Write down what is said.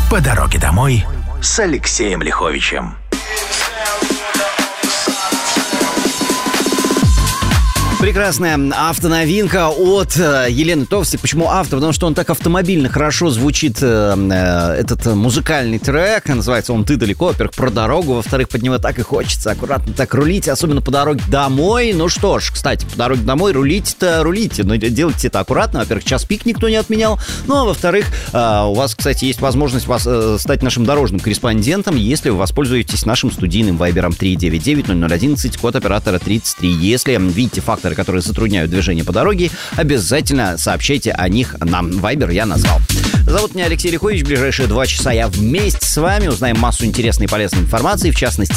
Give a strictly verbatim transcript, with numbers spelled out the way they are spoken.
По дороге домой с Алексеем Лиховичем. Прекрасная автоновинка от Елены Товстик. Почему авто? Потому что он так автомобильно хорошо звучит, э, этот музыкальный трек. Называется он «Ты далеко». Во-первых, про дорогу. Во-вторых, под него так и хочется аккуратно так рулить, особенно по дороге домой. Ну что ж, кстати, по дороге домой рулить-то рулите. Но делайте это аккуратно. Во-первых, час пик никто не отменял. Ну, а во-вторых, э, у вас, кстати, есть возможность вас, э, стать нашим дорожным корреспондентом, если вы воспользуетесь нашим студийным вайбером три девять девять ноль ноль одиннадцать, код оператора тридцать три. Если видите факторы, которые затрудняют движение по дороге, обязательно сообщайте о них нам. Вайбер я назвал. Зовут меня Алексей Лихович. В ближайшие два часа я вместе с вами узнаем массу интересной и полезной информации, в частности,